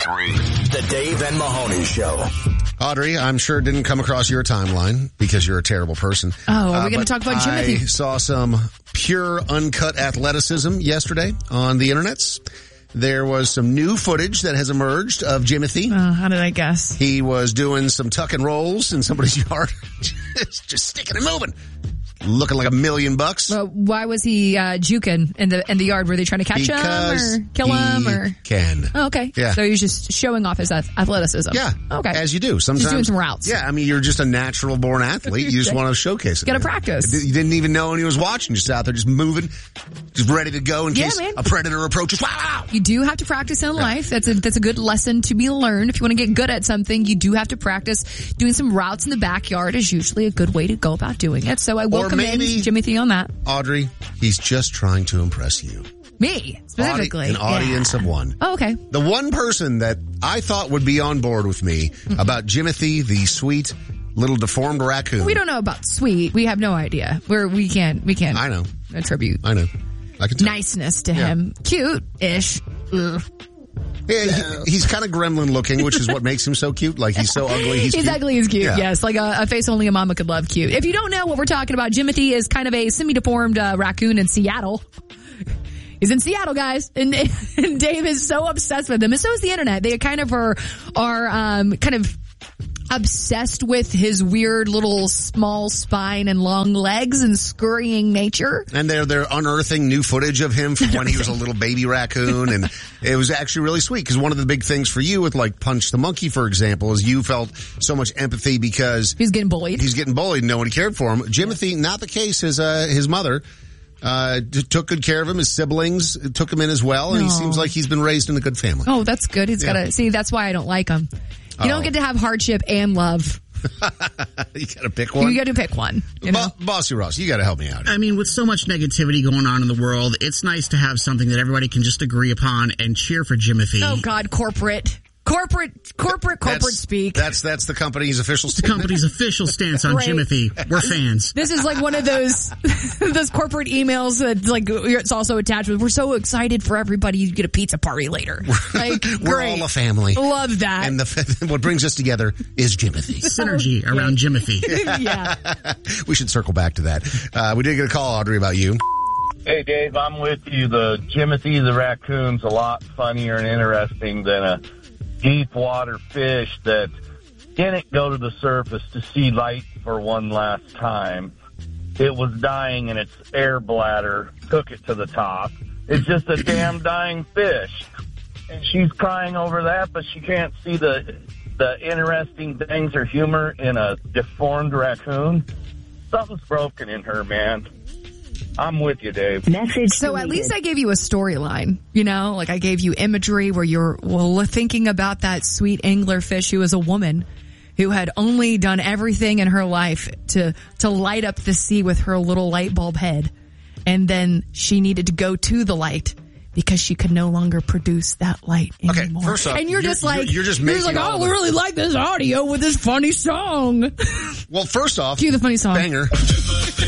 The Dave and Mahoney Show. Audrey, I'm sure it didn't come across your timeline because you're a terrible person. Oh, are we going to talk about Jimothy? I saw some pure, uncut athleticism yesterday on the internets. There was some new footage that has emerged of Jimothy. How did I guess? He was doing some tuck and rolls in somebody's yard. just sticking and moving. Looking like $1 million. Well, why was he juking in the yard? Were they trying to catch him or kill him? Or can. Oh, okay. Yeah. So he was just showing off his athleticism. Yeah. Okay. As you do. Sometimes. Just doing some routes. Yeah. I mean, you're just a natural born athlete. You just want to showcase it. Got to practice. You didn't even know when he was watching. Just out there, just moving, just ready to go in case a predator approaches. Wow. You do have to practice in life. That's a good lesson to be learned. If you want to get good at something, you do have to practice. Doing some routes in the backyard is usually a good way to go about doing it. So I welcome in Jimothy on that. Audrey, he's just trying to impress you. Me, specifically. An audience of one. Oh, okay. The one person that I thought would be on board with me about Jimothy, the sweet little deformed raccoon. We don't know about sweet. We have no idea. We can't. I know. Attribute. I know. I can tell. Niceness to him. Cute-ish. Ugh. Yeah, he's kind of gremlin looking, which is what makes him so cute. Like, he's so ugly. He's ugly, he's cute. Yeah. Yes, like a face only a mama could love cute. If you don't know what we're talking about, Jimothy is kind of a semi-deformed raccoon in Seattle. He's in Seattle, guys, and Dave is so obsessed with him, and so is the internet. They kind of are kind of obsessed with his weird little small spine and long legs and scurrying nature. And they're unearthing new footage of him from when he was a little baby raccoon. And it was actually really sweet because one of the big things for you with like Punch the Monkey, for example, is you felt so much empathy because he's getting bullied. And nobody cared for him. Jimothy, not the case. His mother took good care of him. His siblings took him in as well. And he seems like he's been raised in a good family. Oh, that's good. He's got to see. That's why I don't like him. You don't get to have hardship and love. You got to pick one. You got to pick one. You know? Bossy Ross, you got to help me out. I mean, with so much negativity going on in the world, it's nice to have something that everybody can just agree upon and cheer for Jimothy. Oh God, corporate speak. That's the company's official stance. The company's official stance on Jimothy. We're fans. This is like one of those corporate emails that like it's also attached with. We're so excited for everybody. You get a pizza party later. Like we're all a family. Love that. And what brings us together is Jimothy. Synergy around Jimothy. Yeah. We should circle back to that. We did get a call, Audrey, about you. Hey, Dave, I'm with you. The Jimothy the raccoon's a lot funnier and interesting than a deep water fish that didn't go to the surface to see light for one last time. It was dying and its air bladder took it to the top. It's just a damn dying fish. And she's crying over that, but she can't see the interesting things or humor in a deformed raccoon. Something's broken in her, man. I'm with you, Dave. So at least I gave you a storyline, you know, like I gave you imagery where you're thinking about that sweet anglerfish who was a woman who had only done everything in her life to light up the sea with her little light bulb head. And then she needed to go to the light because she could no longer produce that light anymore. Okay, first off, and you're just like, oh, we really like this audio with this funny song. Well, first off, cue the funny song. Banger.